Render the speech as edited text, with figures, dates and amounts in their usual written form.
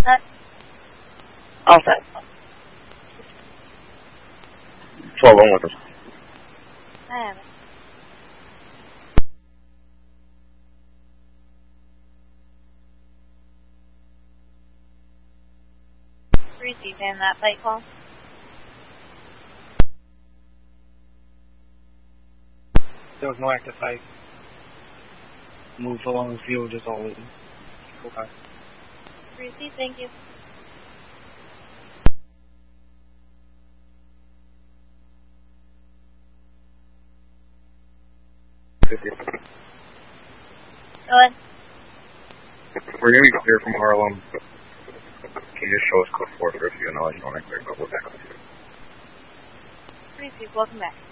Set. All set. 12 on with us. I have it. Receive in that flight call. There was no active fight. Move along the field as always. Okay. Receive, thank you. Go Go ahead. We're going to be clear from Harlem. Can you just show us code 4 for a few knowledge on it? We'll back up. Receive, welcome back.